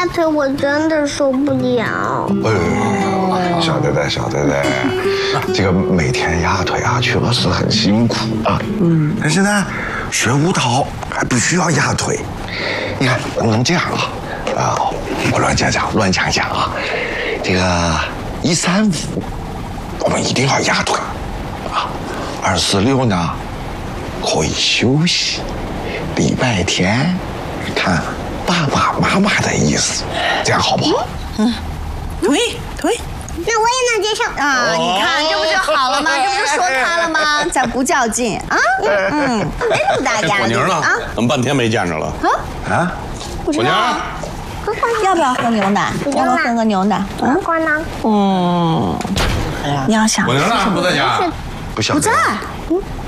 腿我真的受不了。 小呆呆，这个每天压腿啊，确实很辛苦啊。但是呢，学舞蹈还不需要压腿。你看，能不能这样啊？我乱讲啊。这个1、3、5，我们一定要压腿啊。2、4、6呢，可以休息。礼拜天看爸爸妈妈的意思，这样好不好？ 腿。 那我也能接受啊！你看，这不就好了吗？这不就说开了吗？咱不较劲啊！没那么大压力啊！ 怎么半天没见着了？ 虎妞，要不要喝牛奶？要不要喝个牛奶？ 过呢？ 你要想虎妞呢？不在家？ 不晓得。 不在。